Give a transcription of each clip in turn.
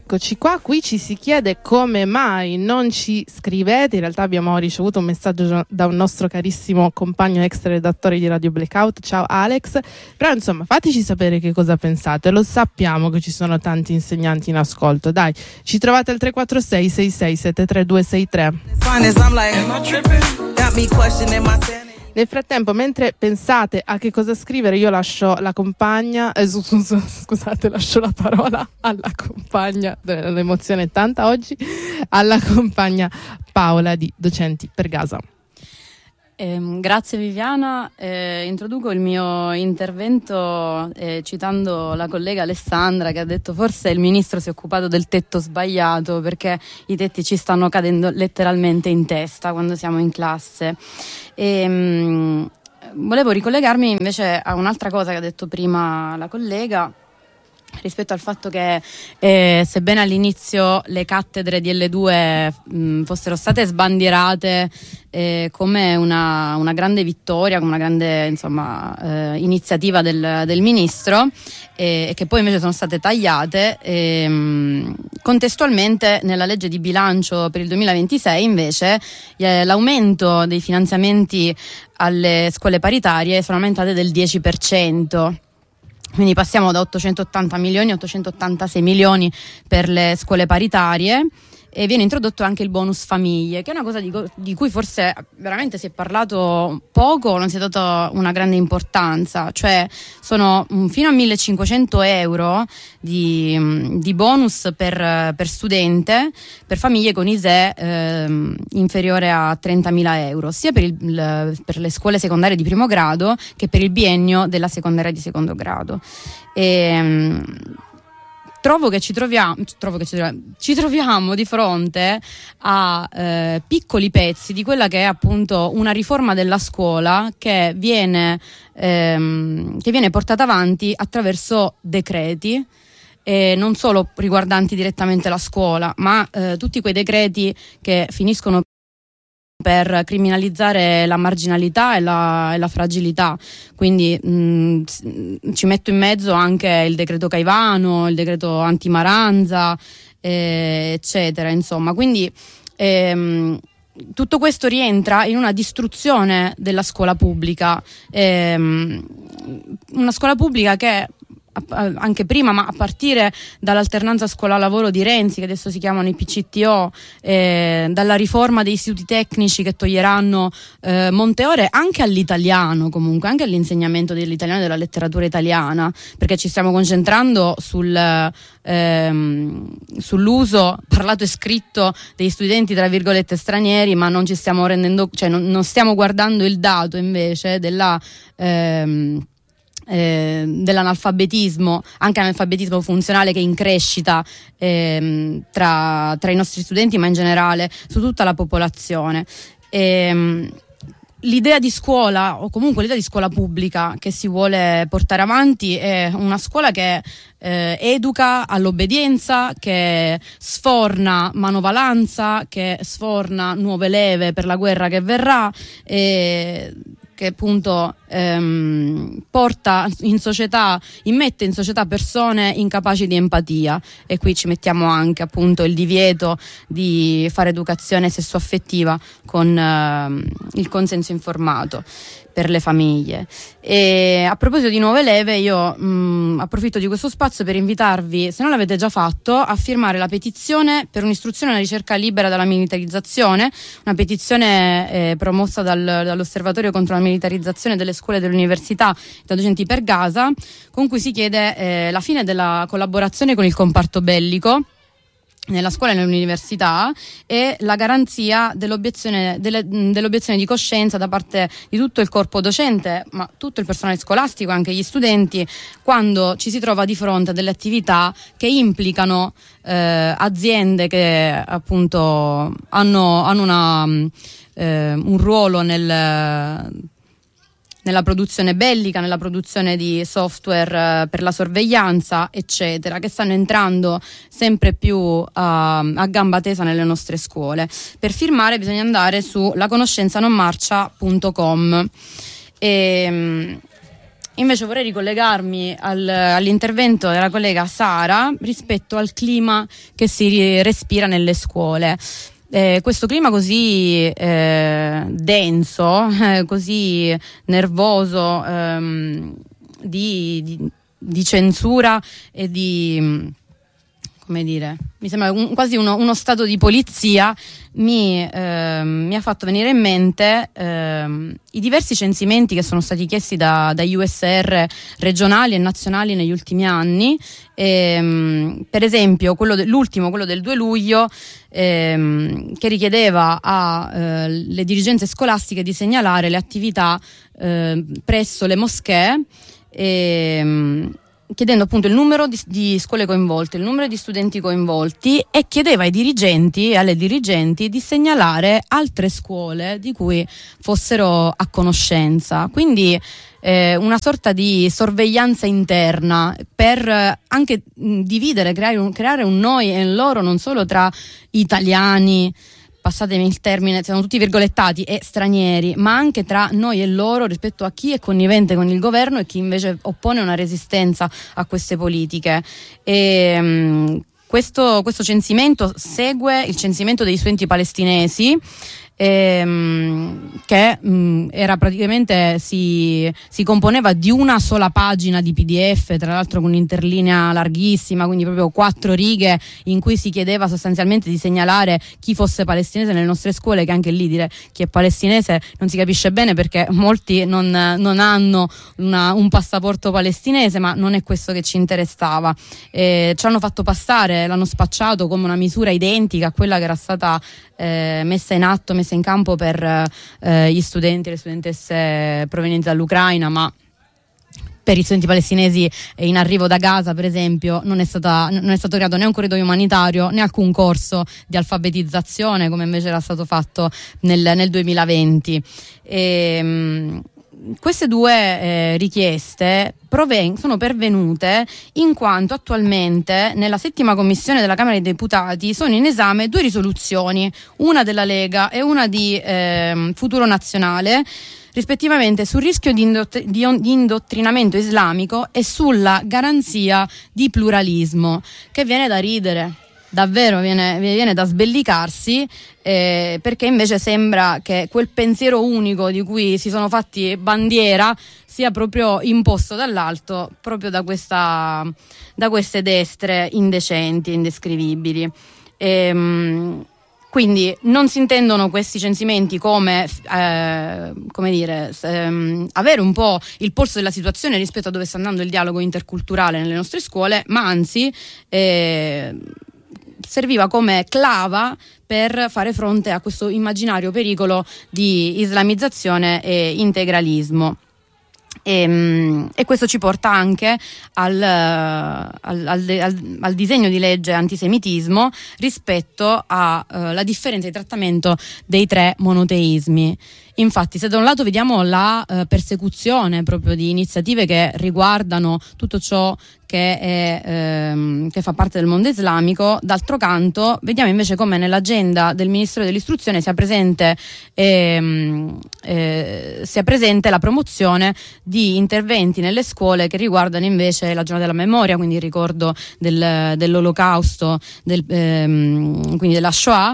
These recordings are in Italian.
Eccoci qua, qui ci si chiede come mai non ci scrivete. In realtà abbiamo ricevuto un messaggio da un nostro carissimo compagno ex redattore di Radio Blackout, ciao Alex, però insomma fateci sapere che cosa pensate, lo sappiamo che ci sono tanti insegnanti in ascolto, dai, ci trovate al 346 66 73 263. Nel frattempo, mentre pensate a che cosa scrivere, io lascio la compagna, scusate, lascio la parola alla compagna, l'emozione è tanta oggi, alla compagna Paola di Docenti per Gaza. Grazie Viviana, introduco il mio intervento citando la collega Alessandra che ha detto forse il ministro si è occupato del tetto sbagliato perché i tetti ci stanno cadendo letteralmente in testa quando siamo in classe. Volevo ricollegarmi invece a un'altra cosa che ha detto prima la collega rispetto al fatto che sebbene all'inizio le cattedre di L2 fossero state sbandierate come una grande vittoria, come una grande iniziativa del ministro e che poi invece sono state tagliate, contestualmente nella legge di bilancio per il 2026 invece l'aumento dei finanziamenti alle scuole paritarie sono aumentate del 10%. Quindi passiamo da 880 milioni a 886 milioni per le scuole paritarie e viene introdotto anche il bonus famiglie, che è una cosa di cui forse veramente si è parlato poco, non si è data una grande importanza, cioè sono fino a 1.500 euro di bonus per studente, per famiglie con ISEE inferiore a 30.000 euro, sia per le scuole secondarie di primo grado che per il biennio della secondaria di secondo grado. Trovo che ci troviamo di fronte a piccoli pezzi di quella che è appunto una riforma della scuola che viene portata avanti attraverso decreti, non solo riguardanti direttamente la scuola, ma tutti quei decreti che finiscono per criminalizzare la marginalità e la fragilità. Quindi ci metto in mezzo anche il decreto Caivano, il decreto antimaranza, eccetera, insomma. Quindi tutto questo rientra in una distruzione della scuola pubblica, una scuola pubblica che anche prima, ma a partire dall'alternanza scuola-lavoro di Renzi, che adesso si chiamano i PCTO, dalla riforma dei istituti tecnici che toglieranno monte ore anche all'italiano, comunque anche all'insegnamento dell'italiano e della letteratura italiana, perché ci stiamo concentrando sull'uso parlato e scritto degli studenti tra virgolette stranieri, ma non ci stiamo rendendo, cioè non stiamo guardando il dato invece dell'analfabetismo, anche analfabetismo funzionale, che è in crescita tra i nostri studenti, ma in generale su tutta la popolazione. L'idea di scuola, o comunque l'idea di scuola pubblica che si vuole portare avanti, è una scuola che educa all'obbedienza, che sforna manovalanza, che sforna nuove leve per la guerra che verrà, che appunto porta in società, immette in società persone incapaci di empatia, e qui ci mettiamo anche appunto il divieto di fare educazione sessuaffettiva con il consenso informato per le famiglie. E a proposito di nuove leve, io approfitto di questo spazio per invitarvi, se non l'avete già fatto, a firmare la petizione per un'istruzione e una ricerca libera dalla militarizzazione, una petizione promossa dall'Osservatorio contro la militarizzazione delle scuole e dell'università da Docenti per Gaza, con cui si chiede la fine della collaborazione con il comparto bellico nella scuola e nell'università e la garanzia dell'obiezione di coscienza da parte di tutto il corpo docente, ma tutto il personale scolastico, anche gli studenti, quando ci si trova di fronte a delle attività che implicano aziende che appunto hanno un ruolo nella produzione bellica, nella produzione di software per la sorveglianza, eccetera, che stanno entrando sempre più a gamba tesa nelle nostre scuole. Per firmare bisogna andare su laconoscenzanonmarcia.com. invece vorrei ricollegarmi all'intervento della collega Sara rispetto al clima che si respira nelle scuole. Questo clima così denso, così nervoso, di censura e di, come dire, mi sembra quasi uno stato di polizia, mi ha fatto venire in mente i diversi censimenti che sono stati chiesti da USR regionali e nazionali negli ultimi anni. Per esempio l'ultimo, quello del 2 luglio, che richiedeva alle dirigenze scolastiche di segnalare le attività presso le moschee, chiedendo appunto il numero di scuole coinvolte, il numero di studenti coinvolti, e chiedeva ai dirigenti e alle dirigenti di segnalare altre scuole di cui fossero a conoscenza. Quindi una sorta di sorveglianza interna per anche dividere, creare un noi e un loro, non solo tra italiani, passatemi il termine, siamo tutti virgolettati, e stranieri, ma anche tra noi e loro rispetto a chi è connivente con il governo e chi invece oppone una resistenza a queste politiche. Questo censimento segue il censimento degli studenti palestinesi, che era praticamente si componeva di una sola pagina di PDF, tra l'altro con un'interlinea larghissima, quindi proprio 4 righe, in cui si chiedeva sostanzialmente di segnalare chi fosse palestinese nelle nostre scuole, che anche lì dire chi è palestinese non si capisce bene, perché molti non hanno un passaporto palestinese, ma non è questo che ci interessava. Ci hanno fatto passare, l'hanno spacciato come una misura identica a quella che era stata messa in campo per gli studenti e le studentesse provenienti dall'Ucraina, ma per i studenti palestinesi in arrivo da Gaza, per esempio, non è stato creato né un corridoio umanitario né alcun corso di alfabetizzazione, come invece era stato fatto nel 2020. Queste due richieste sono pervenute in quanto attualmente nella 7ª commissione della Camera dei Deputati sono in esame 2 risoluzioni, una della Lega e una di Futuro Nazionale, rispettivamente sul rischio di indottrinamento islamico e sulla garanzia di pluralismo, che viene da ridere. Davvero viene da sbellicarsi, perché invece sembra che quel pensiero unico di cui si sono fatti bandiera sia proprio imposto dall'alto, proprio da queste destre indecenti, indescrivibili. Quindi non si intendono questi censimenti come avere un po' il polso della situazione rispetto a dove sta andando il dialogo interculturale nelle nostre scuole, ma anzi serviva come clava per fare fronte a questo immaginario pericolo di islamizzazione e integralismo. E questo ci porta anche al disegno di legge antisemitismo rispetto alla differenza di trattamento dei 3 monoteismi. Infatti, se da un lato vediamo la persecuzione proprio di iniziative che riguardano tutto ciò che fa parte del mondo islamico, d'altro canto vediamo invece come nell'agenda del Ministero dell'Istruzione sia presente la promozione di interventi nelle scuole che riguardano invece la giornata della memoria, quindi il ricordo dell'Olocausto, quindi della Shoah,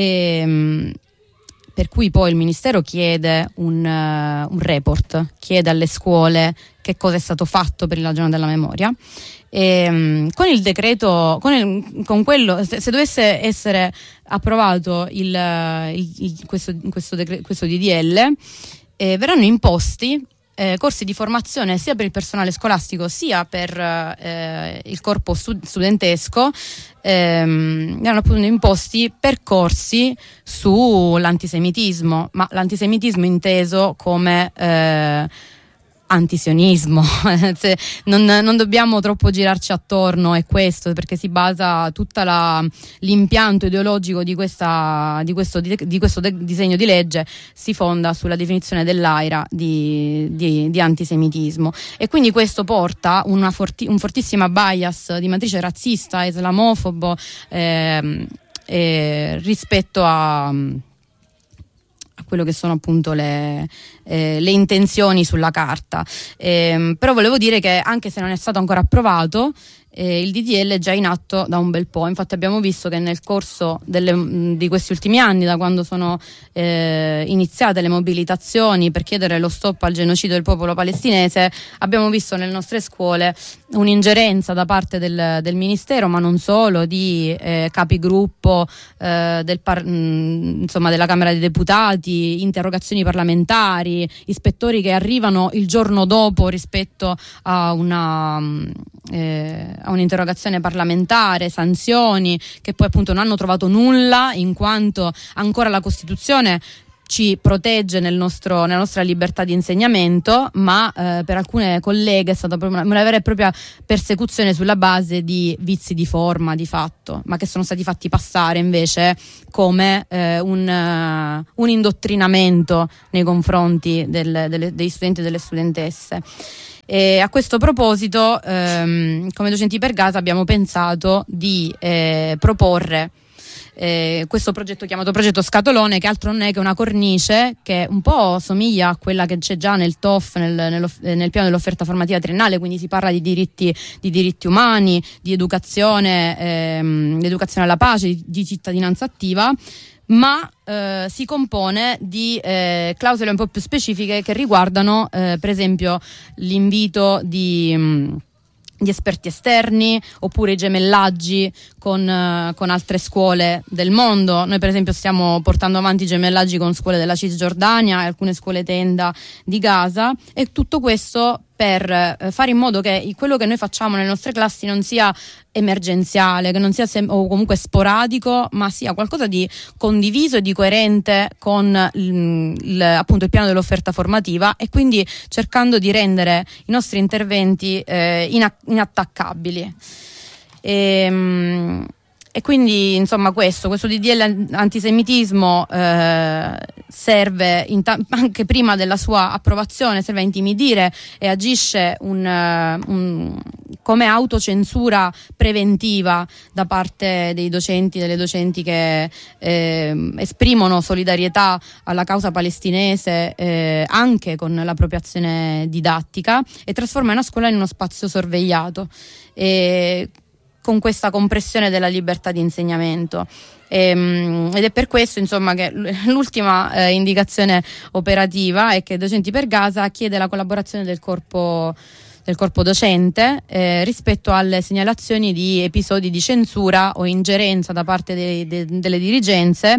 per cui poi il Ministero chiede un report, chiede alle scuole che cosa è stato fatto per la giornata della memoria. Con il decreto, con quello, se dovesse essere approvato questo DDL, verranno imposti corsi di formazione sia per il personale scolastico sia per il corpo studentesco, erano appunto imposti percorsi sull'antisemitismo, ma l'antisemitismo inteso come antisionismo. non dobbiamo troppo girarci attorno, è questo, perché si basa tutto l'impianto ideologico di questo disegno di legge si fonda sulla definizione dell'AIRA di antisemitismo, e quindi questo porta un fortissima bias di matrice razzista, islamofobo, rispetto a quello che sono appunto le intenzioni sulla carta. Però volevo dire che anche se non è stato ancora approvato, il DDL è già in atto da un bel po'. Infatti abbiamo visto che nel corso di questi ultimi anni, da quando sono iniziate le mobilitazioni per chiedere lo stop al genocidio del popolo palestinese, abbiamo visto nelle nostre scuole un'ingerenza da parte del Ministero, ma non solo, di capigruppo insomma della Camera dei Deputati, interrogazioni parlamentari, ispettori che arrivano il giorno dopo rispetto a un'interrogazione parlamentare, sanzioni che poi appunto non hanno trovato nulla, in quanto ancora la Costituzione ci protegge nella nostra libertà di insegnamento, ma per alcune colleghe è stata proprio una vera e propria persecuzione sulla base di vizi di forma, di fatto, ma che sono stati fatti passare invece come un indottrinamento nei confronti degli studenti e delle studentesse. E a questo proposito, come Docenti per Gaza, abbiamo pensato di proporre questo progetto chiamato Progetto Scatolone, che altro non è che una cornice che un po' somiglia a quella che c'è già nel TOF, nel piano dell'offerta formativa triennale. Quindi si parla di diritti umani, di educazione alla pace, di cittadinanza attiva, ma si compone di clausole un po' più specifiche che riguardano per esempio l'invito di esperti esterni, oppure i gemellaggi con altre scuole del mondo. Noi per esempio stiamo portando avanti gemellaggi con scuole della Cisgiordania e alcune scuole tenda di Gaza, e tutto questo per fare in modo che quello che noi facciamo nelle nostre classi non sia emergenziale, che non sia o comunque sporadico, ma sia qualcosa di condiviso e di coerente con appunto il piano dell'offerta formativa, e quindi cercando di rendere i nostri interventi inattaccabili. E quindi insomma questo DDL antisemitismo serve anche prima della sua approvazione, serve a intimidire e agisce come autocensura preventiva da parte dei docenti e delle docenti che esprimono solidarietà alla causa palestinese anche con l'appropriazione didattica, e trasforma una scuola in uno spazio sorvegliato, con questa compressione della libertà di insegnamento. Ed è per questo insomma che l'ultima indicazione operativa è che Docenti per Gaza chiede la collaborazione del corpo docente rispetto alle segnalazioni di episodi di censura o ingerenza da parte delle dirigenze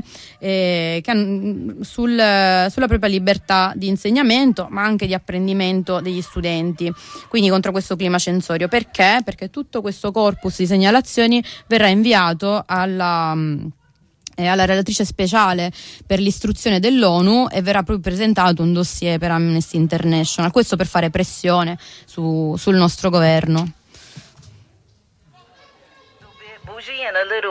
sulla propria libertà di insegnamento, ma anche di apprendimento degli studenti, quindi contro questo clima censorio. Perché? Perché tutto questo corpus di segnalazioni verrà inviato alla relatrice speciale per l'istruzione dell'ONU e verrà proprio presentato un dossier per Amnesty International, questo per fare pressione sul nostro governo. Bougie and a little